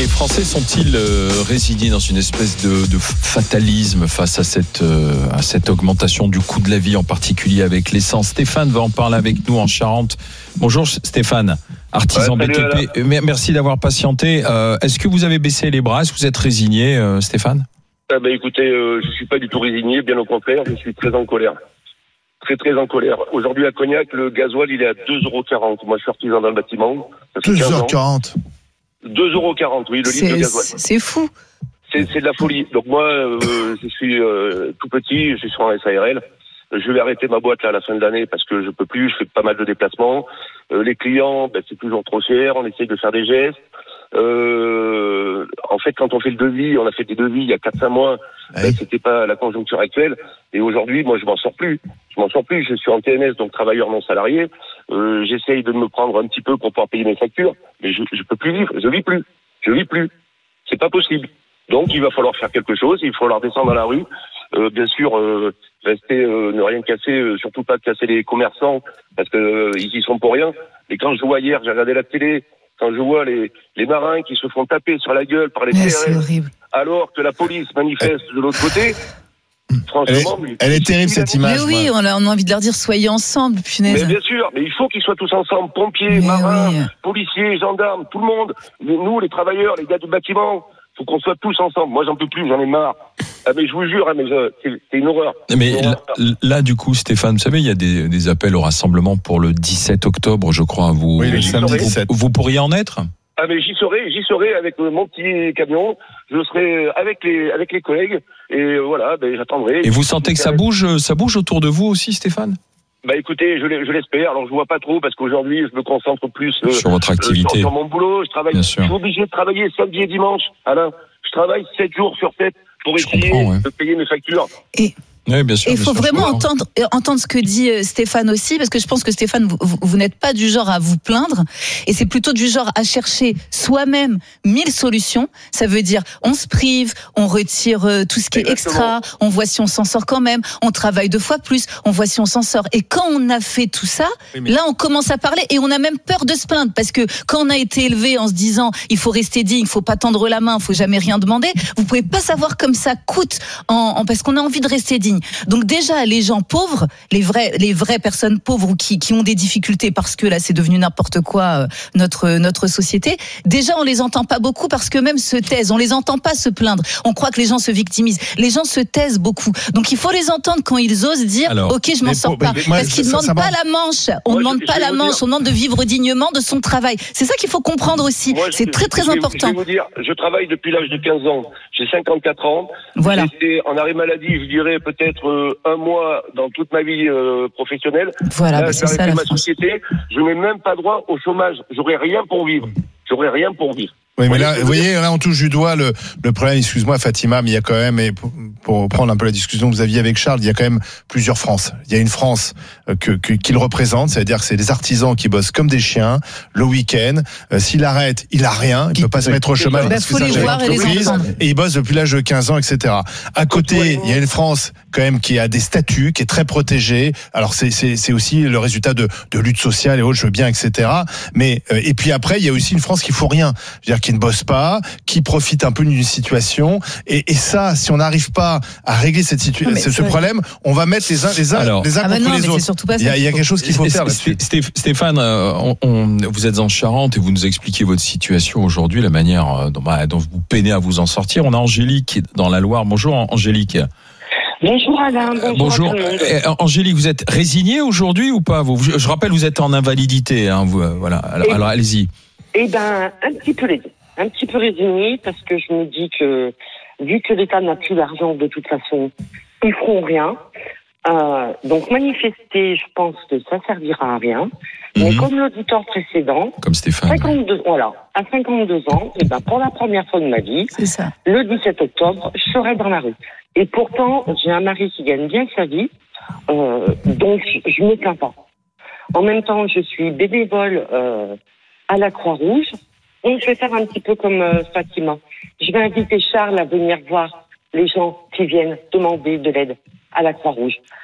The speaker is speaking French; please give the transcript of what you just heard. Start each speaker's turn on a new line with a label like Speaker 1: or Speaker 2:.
Speaker 1: les Français sont-ils résignés dans une espèce de fatalisme face à cette augmentation du coût de la vie, en particulier avec l'essence? Stéphane va en parler avec nous en Charente. Bonjour Stéphane, artisan BTP. Merci d'avoir patienté. Est-ce que vous avez baissé les bras? Est-ce que vous êtes résigné, Stéphane?
Speaker 2: Écoutez, je suis pas du tout résigné, bien au contraire, je suis très en colère. Très en colère. Aujourd'hui à Cognac, le gasoil il est à 2,40 €. Moi je suis artisan dans le bâtiment.
Speaker 3: 2,40 €.
Speaker 2: 2,40 €, oui, le litre de gasoil.
Speaker 4: C'est fou.
Speaker 2: C'est de la folie. Donc moi, je suis tout petit, je suis sur un SARL. Je vais arrêter ma boîte là à la fin de l'année parce que je peux plus, je fais pas mal de déplacements. Les clients, c'est toujours trop cher, on essaye de faire des gestes. En fait, quand on fait le devis, on a fait des devis il y a 4-5 mois, c'était pas la conjoncture actuelle. Et aujourd'hui, moi, je m'en sors plus. Je suis en TNS, donc travailleur non salarié. J'essaye de me prendre un petit peu pour pouvoir payer mes factures, mais je peux plus vivre. Je vis plus. C'est pas possible. Donc, il va falloir faire quelque chose. Il va falloir descendre dans la rue. Bien sûr, rester, ne rien casser, surtout pas casser les commerçants, parce que ils y sont pour rien. Et quand je vois hier, j'ai regardé la télé, quand je vois les marins qui se font taper sur la gueule par les CRS, alors que la police manifeste de l'autre côté, franchement...
Speaker 3: Elle est terrible cette image.
Speaker 4: Mais oui, on a envie de leur dire soyez ensemble, punaise.
Speaker 2: Mais bien sûr, mais il faut qu'ils soient tous ensemble, pompiers, marins, policiers, gendarmes, tout le monde. Nous, les travailleurs, les gars du bâtiment, faut qu'on soit tous ensemble. Moi, j'en peux plus, j'en ai marre. Mais je vous jure, c'est une horreur.
Speaker 1: Mais là, du coup, Stéphane, vous savez, il y a des appels au rassemblement pour le 17 octobre, je crois.
Speaker 3: Oui, le samedi 17.
Speaker 1: Vous pourriez en être?
Speaker 2: Mais j'y serai avec mon petit camion. Je serai avec les collègues. Et voilà, j'attendrai.
Speaker 1: Et vous sentez que ça bouge autour de vous aussi, Stéphane?
Speaker 2: Écoutez, je l'espère. Alors, je vois pas trop parce qu'aujourd'hui, je me concentre plus
Speaker 1: sur votre activité.
Speaker 2: Sur mon boulot. Je travaille. Je suis obligé de travailler samedi et dimanche. Alain, je travaille 7 jours sur 7 pour essayer de payer mes factures.
Speaker 1: Oui, bien sûr.
Speaker 4: Il faut vraiment entendre ce que dit Stéphane aussi, parce que je pense que Stéphane, vous n'êtes pas du genre à vous plaindre, et c'est plutôt du genre à chercher soi-même 1000 solutions. Ça veut dire, on se prive, on retire tout ce qui est extra, on voit si on s'en sort quand même, on travaille 2 fois plus, on voit si on s'en sort. Et quand on a fait tout ça, là, on commence à parler, et on a même peur de se plaindre, parce que quand on a été élevé en se disant, il faut rester digne, il faut pas tendre la main, il faut jamais rien demander, vous pouvez pas savoir comme ça coûte parce qu'on a envie de rester digne. Donc déjà, les gens pauvres, les vraies personnes pauvres ou qui ont des difficultés parce que là c'est devenu n'importe quoi notre société, déjà on les entend pas beaucoup parce que même se taisent, on les entend pas se plaindre. On croit que les gens se victimisent. Les gens se taisent beaucoup. Donc il faut les entendre quand ils osent dire OK, je m'en sors pas, parce qu'ils demandent pas la manche. On demande pas la manche, on demande de vivre dignement de son travail. C'est ça qu'il faut comprendre aussi. C'est très important.
Speaker 2: Je vais vous dire, je travaille depuis l'âge de 15 ans. J'ai 54 ans.
Speaker 4: Voilà.
Speaker 2: J'étais en arrêt maladie, je dirais peut-être 1 mois dans toute ma vie professionnelle.
Speaker 4: Voilà,
Speaker 2: là,
Speaker 4: c'est ça la
Speaker 2: ma société. Je n'ai même pas droit au chômage. J'aurais rien pour vivre.
Speaker 3: Oui, mais là, vous voyez, là, on touche du doigt le problème. Excuse-moi, Fatima, mais il y a quand même, et pour reprendre un peu la discussion que vous aviez avec Charles, il y a quand même plusieurs France. Il y a une France qu'il représente, c'est-à-dire que c'est des artisans qui bossent comme des chiens le week-end. S'il arrête, il a rien, il peut pas se mettre au chômage parce que c'est une entreprise, et il bosse depuis l'âge de 15 ans, etc. À côté, il y a une France quand même qui a des statuts, qui est très protégée. Alors c'est aussi le résultat de lutte sociale et autres, je veux bien, etc. Mais et puis après, il y a aussi une France qui fout rien, c'est-à-dire qui ne bosse pas, qui profite un peu d'une situation, et ça, si on n'arrive pas à régler cette situation, ce problème, on va mettre les uns contre les autres. Il y a quelque chose qu'il faut faire là-dessus.
Speaker 1: Stéphane, vous êtes en Charente et vous nous expliquez votre situation aujourd'hui, la manière dont vous peinez à vous en sortir. On a Angélique dans la Loire. Bonjour Angélique.
Speaker 5: Bonjour Alain, bonjour.
Speaker 1: Angélique, vous êtes résignée aujourd'hui ou pas? Je rappelle, vous êtes en invalidité. Voilà. Alors allez-y.
Speaker 5: Un petit peu résignée parce que je me dis que vu que l'État n'a plus d'argent de toute façon, ils feront rien. Donc manifester, je pense que ça servira à rien. Mais comme l'auditeur précédent,
Speaker 1: comme Stéphane,
Speaker 5: à 52 ans, pour la première fois de ma vie, le 17 octobre, je serai dans la rue. Et pourtant, j'ai un mari qui gagne bien sa vie, donc je me plains pas. En même temps, je suis bénévole à la Croix-Rouge. Donc je vais faire un petit peu comme Fatima. Je vais inviter Charles à venir voir les gens qui viennent demander de l'aide à la Croix-Rouge.